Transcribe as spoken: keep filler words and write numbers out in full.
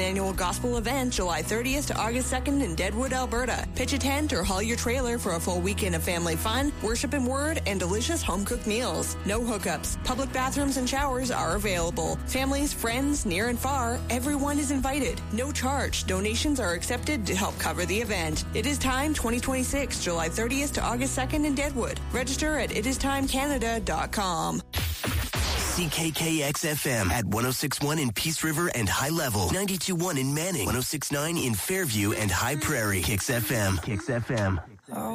annual gospel event July thirtieth to August second in Deadwood, Alberta. Pitch a tent or haul your trailer for a full weekend of family fun, worship and word, and delicious home-cooked meals. No hookups. Public bathrooms and showers are available. Families, friends, near and far, everyone is invited. No charge. Donations are accepted to help cover the event. It is Time twenty twenty-six, July thirtieth to August second in Deadwood. Register at it is time canada dot com. C K K X F M at one oh six point one in Peace River and High Level, ninety-two point one in Manning, one oh six point nine in Fairview and High Prairie. Kicks F M. Kicks F M.